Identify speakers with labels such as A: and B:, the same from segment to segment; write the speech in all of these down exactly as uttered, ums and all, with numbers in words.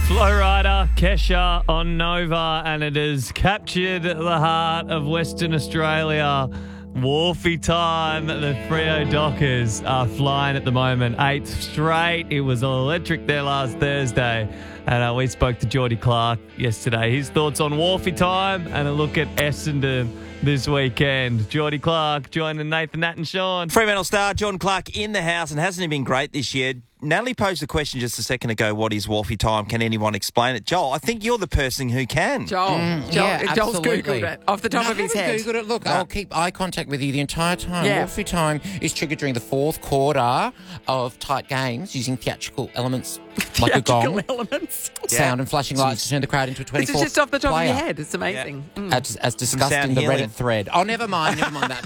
A: Flowrider, Kesha on Nova, and it has captured the heart of Western Australia. Wharfie time. The Freo Dockers are flying at the moment. Eighth straight. It was electric there last Thursday. And uh, we spoke to Geordie Clark yesterday. His thoughts on Wharfie time and a look at Essendon this weekend. Geordie Clark joining Nathan, Nat and Sean.
B: Fremantle star John Clark in the house, and hasn't he been great this year? Natalie posed the question just a second ago, what is Wharfie time? Can anyone explain it? Joel, I think you're the person who can.
C: Joel,
D: Mm,
C: Joel
D: yeah,
C: Joel's
D: absolutely.
C: Googled it off the top
D: no,
C: of his
D: I
C: head.
D: haven't Googled it. Look,
B: No.
D: I'll keep eye contact with you the entire time.
C: Yeah.
D: Wharfie time is triggered during the fourth quarter of tight games using theatrical elements like a
C: Theatrical
D: gong,
C: elements.
D: sound and flashing lights to turn the crowd into a
C: This
D: twenty-four
C: is just off the top
D: player.
C: of your head. It's amazing. Mm.
D: As, as discussed
B: sound
D: in the
B: healing.
D: Reddit thread. Oh, never mind. Never mind that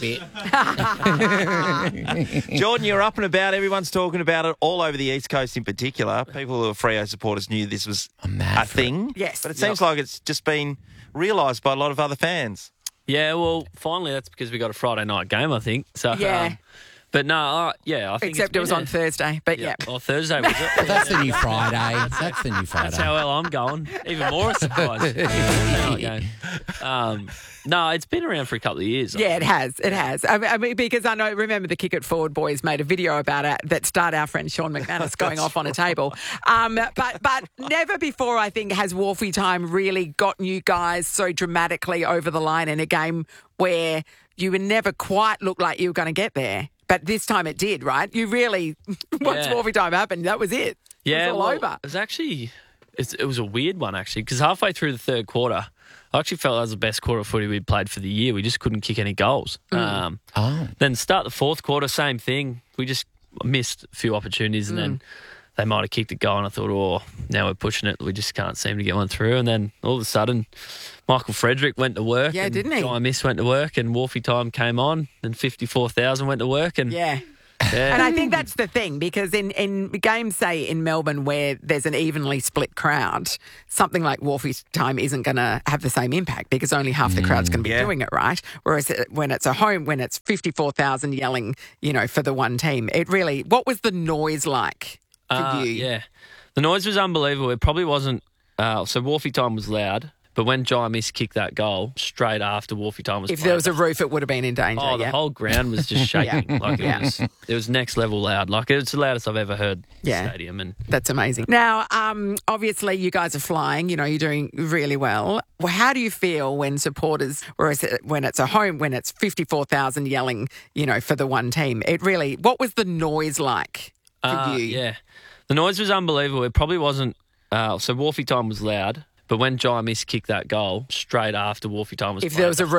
D: bit.
B: Jordan, you're up and about. Everyone's talking about it all over the East Coast in particular. People who are Freo supporters knew this was
D: I'm mad
B: a
D: for it.
B: thing.
C: Yes.
B: But it seems like it's just been realised by a lot of other fans.
A: Yeah, well, finally that's because we got a Friday night game, I think. So,
C: Yeah.
A: um, but no, uh, yeah, I think
C: Except
A: it's
C: it was
A: been
C: on
A: a-
C: Thursday. But yeah.
A: Oh, Thursday was it?
D: That's the new Friday. That's the new Friday.
A: That's how well I'm going. Even more surprised. Thursday night game. Um, no, it's been around for a couple of years.
C: Yeah, it has. It has. I mean, I mean, because I know, remember the Kick It Forward boys made a video about it that starred our friend Sean McManus going off on a table. Um, but but never before, I think, has Wharfie time really gotten you guys so dramatically over the line in a game where you would never quite look like you were going to get there. But this time it did, right? You really, once
A: Yeah.
C: Wharfie time happened, that was it.
A: Yeah,
C: it was all
A: well,
C: over.
A: It was actually, it's, it was a weird one actually, because halfway through the third quarter, I actually felt that was the best quarter of footy we'd played for the year. We just couldn't kick any goals. Um,
D: Oh.
A: then start the fourth quarter, same thing. We just missed a few opportunities, and then they might have kicked a goal, and I thought, oh, now we're pushing it. We just can't seem to get one through. And then all of a sudden, Michael Frederick went to work.
C: Yeah,
A: and
C: didn't he?
A: Guy Miss went to work, and Wharfie time came on, and fifty-four thousand went to work. And
C: Yeah.
A: yeah.
C: And I think that's the thing, because in, in games, say, in Melbourne where there's an evenly split crowd, something like Wharfie time isn't going to have the same impact because only half the crowd's going to be
B: Yeah.
C: doing it, right? Whereas it- when it's a home, when it's fifty-four thousand yelling, you know, for the one team, it really, what was the noise like for
A: Uh,
C: you?
A: Yeah. The noise was unbelievable. It probably wasn't. Uh, so Wharfie time was loud, but when Jai Miss kicked that goal, straight after Wharfie time was
C: If
A: played,
C: there was a roof, it would have been in danger,
A: oh, the
C: yeah.
A: whole ground was just shaking. Like it
C: Yeah.
A: was, it was next level loud. Like it's the loudest I've ever heard.
C: Yeah.
A: Stadium and
C: That's amazing. Now, um, obviously, you guys are flying. You know, you're doing really well. Well, how do you feel when supporters, whereas when it's a home, when it's fifty-four thousand yelling, you know, for the one team? It really, what was the noise like for
A: uh,
C: you?
A: yeah, the noise was unbelievable. It probably wasn't. Uh, so Wharfie time was loud, but when Jai Miss kicked that goal, straight after Wharfie time was
C: If
A: played,
C: there was a